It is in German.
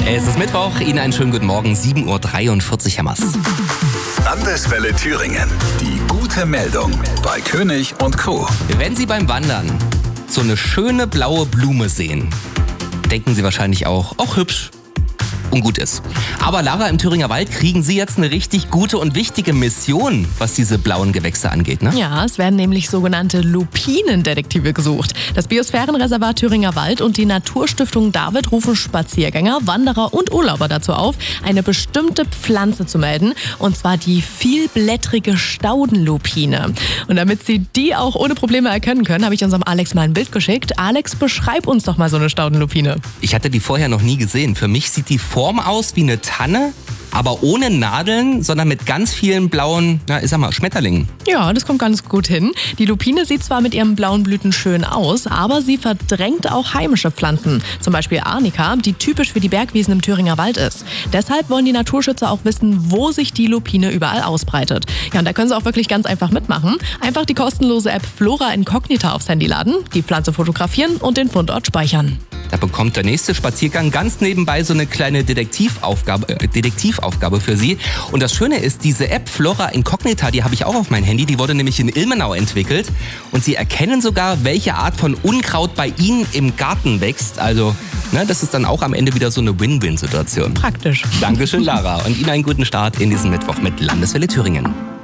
Es ist Mittwoch, Ihnen einen schönen guten Morgen, 7.43 Uhr, Herr Mass. Landeswelle Thüringen. Die gute Meldung bei König und Co. Wenn Sie beim Wandern so eine schöne blaue Blume sehen, denken Sie wahrscheinlich auch hübsch und gut ist. Aber Lara, im Thüringer Wald kriegen Sie jetzt eine richtig gute und wichtige Mission, was diese blauen Gewächse angeht, ne? Ja, es werden nämlich sogenannte Lupinendetektive gesucht. Das Biosphärenreservat Thüringer Wald und die Naturstiftung David rufen Spaziergänger, Wanderer und Urlauber dazu auf, eine bestimmte Pflanze zu melden, und zwar die vielblättrige Staudenlupine. Und damit Sie die auch ohne Probleme erkennen können, habe ich unserem Alex mal ein Bild geschickt. Alex, beschreib uns doch mal so eine Staudenlupine. Ich hatte die vorher noch nie gesehen. Für mich sieht die Form aus wie eine Tanne, aber ohne Nadeln, sondern mit ganz vielen blauen, Schmetterlingen. Ja, das kommt ganz gut hin. Die Lupine sieht zwar mit ihren blauen Blüten schön aus, aber sie verdrängt auch heimische Pflanzen. Zum Beispiel Arnika, die typisch für die Bergwiesen im Thüringer Wald ist. Deshalb wollen die Naturschützer auch wissen, wo sich die Lupine überall ausbreitet. Ja, und da können sie auch wirklich ganz einfach mitmachen. Einfach die kostenlose App Flora Incognita aufs Handy laden, die Pflanze fotografieren und den Fundort speichern. Da bekommt der nächste Spaziergang ganz nebenbei so eine kleine Detektivaufgabe für Sie. Und das Schöne ist, diese App Flora Incognita, die habe ich auch auf mein Handy, die wurde nämlich in Ilmenau entwickelt. Und Sie erkennen sogar, welche Art von Unkraut bei Ihnen im Garten wächst. Also, das ist dann auch am Ende wieder so eine Win-Win-Situation. Praktisch. Dankeschön, Lara. Und Ihnen einen guten Start in diesen Mittwoch mit Landeswelle Thüringen.